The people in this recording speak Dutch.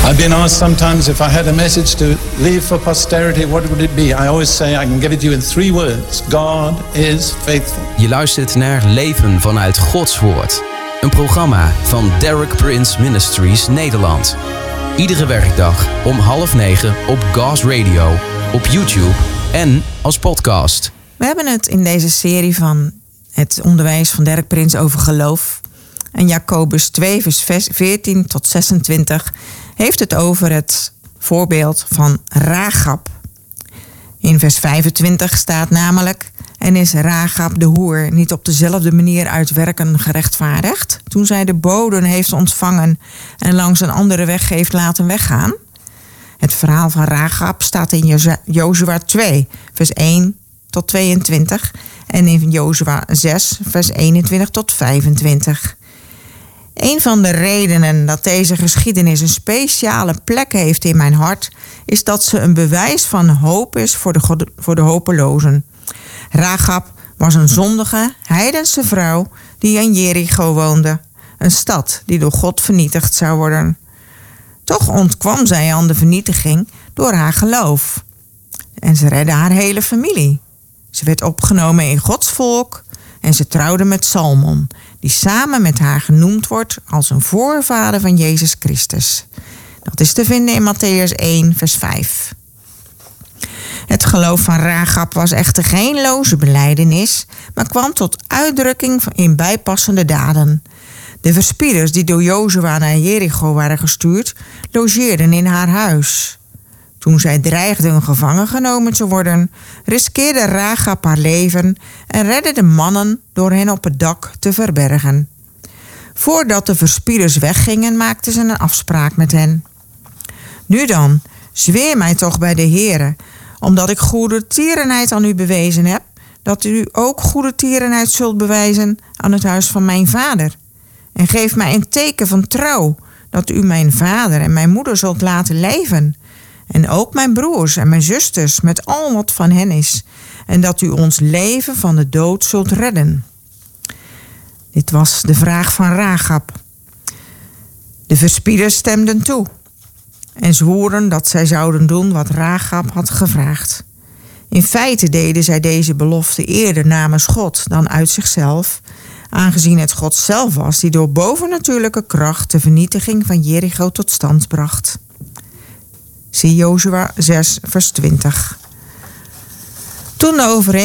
I've been asked sometimes if I had a message to leave for posterity, what would it be? I always say I can give it to you in 3 words. God is faithful. Je luistert naar Leven vanuit Gods Woord. Een programma van Derek Prince Ministries Nederland. Iedere werkdag om 8:30 op Gas Radio, op YouTube en als podcast. We hebben het in deze serie van het onderwijs van Derek Prince over geloof. En Jacobus 2 vers 14 tot 26 heeft het over het voorbeeld van Rachab. In vers 25 staat namelijk: en is Rachab de hoer niet op dezelfde manier uit werken gerechtvaardigd, toen zij de boden heeft ontvangen en langs een andere weg heeft laten weggaan? Het verhaal van Rachab staat in Jozua 2 vers 1 tot 22 en in Jozua 6 vers 21 tot 25. Een van de redenen dat deze geschiedenis een speciale plek heeft in mijn hart, is dat ze een bewijs van hoop is voor de hopelozen. Rachab was een zondige, heidense vrouw die in Jericho woonde, een stad die door God vernietigd zou worden. Toch ontkwam zij aan de vernietiging door haar geloof. En ze redde haar hele familie. Ze werd opgenomen in Gods volk en ze trouwde met Salmon, die samen met haar genoemd wordt als een voorvader van Jezus Christus. Dat is te vinden in Mattheüs 1 vers 5. Het geloof van Rachab was echter geen loze belijdenis, maar kwam tot uitdrukking in bijpassende daden. De verspieders die door Jozua naar Jericho waren gestuurd, logeerden in haar huis. Toen zij dreigden gevangen genomen te worden, riskeerde Rachab haar leven en redde de mannen door hen op het dak te verbergen. Voordat de verspieders weggingen, maakten ze een afspraak met hen. Nu dan, zweer mij toch bij de Heere, omdat ik goede tierenheid aan u bewezen heb, dat u ook goede tierenheid zult bewijzen aan het huis van mijn vader. En geef mij een teken van trouw, dat u mijn vader en mijn moeder zult laten leven. En ook mijn broers en mijn zusters met al wat van hen is. En dat u ons leven van de dood zult redden. Dit was de vraag van Rachab. De verspieders stemden toe. En zwoeren dat zij zouden doen wat Rachab had gevraagd. In feite deden zij deze belofte eerder namens God dan uit zichzelf, aangezien het God zelf was die door bovennatuurlijke kracht de vernietiging van Jericho tot stand bracht. Zie Jozua 6 vers 20. Toen de